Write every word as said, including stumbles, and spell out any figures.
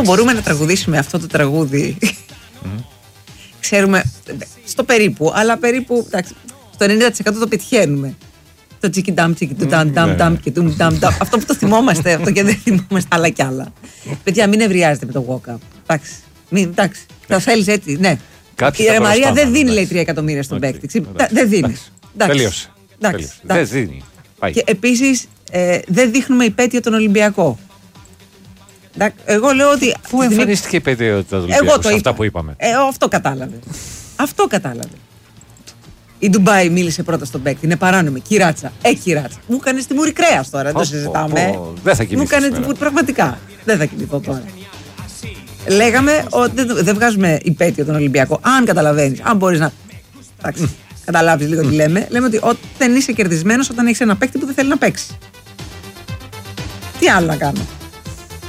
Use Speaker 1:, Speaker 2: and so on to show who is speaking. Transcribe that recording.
Speaker 1: που μπορούμε να τραγουδήσουμε αυτό το τραγούδι. Mm. Ξέρουμε στο περίπου, αλλά περίπου εντάξει, στο ενενήντα τοις εκατό το πετυχαίνουμε. Το τσίκι ντάμ, τσίκι του ντάμ, ντάμ, ντάμ και του ντάμ, ντάμ. Αυτό που το θυμόμαστε, αυτό και δεν θυμόμαστε, άλλα κι άλλα. Παιδιά, μην ευριάζετε με το walk-up. Εντάξει, μην, εντάξει. Θα θέλεις έτσι, ναι. Η Ρε Μαρία δεν δίνει, λέει, τρία εκατομμύρια στον παίκτη. Δεν δίνει.
Speaker 2: Τελείωσε. Δεν δίνει.
Speaker 1: Και επίσης δεν δείχνουμε υπέτειο τον Ολυμπιακό. Εγώ λέω ότι.
Speaker 2: Πού εμφανίστηκε η υπέτειο του Ολυμπιακού, αυτά που είπαμε.
Speaker 1: Αυτό κατάλαβε. Αυτό κατάλαβε. Η Ντουμπάι μίλησε πρώτα στον παίκτη. Είναι παράνομη. Κυράτσα. Ε, κυράτσα. Μου έκανε τη μουρή κρέα τώρα. Δεν το συζητάμε.
Speaker 2: Δεν θα κοιμηθώ.
Speaker 1: Μου έκανε τη μουρή. Πραγματικά. Δεν θα κοιμηθώ τώρα. Λέγαμε ότι δεν βγάζουμε υπέτειο τον Ολυμπιακό. Αν καταλαβαίνει, αν μπορεί να. Εντάξει, καταλάβει λίγο τι λέμε. Λέμε ότι δεν είσαι κερδισμένο όταν έχει ένα παίκτη που δεν θέλει να παίξει. Τι άλλο να κάνω.